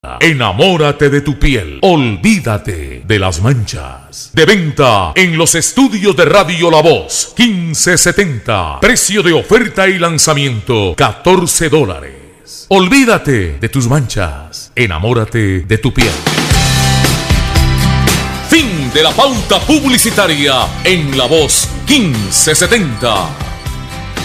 Enamórate de tu piel. Olvídate de las manchas. De venta en los estudios de Radio La Voz. $15.70. Precio de oferta y lanzamiento $14. Olvídate de tus manchas. Enamórate de tu piel. Fin de la pauta publicitaria en La Voz 1570.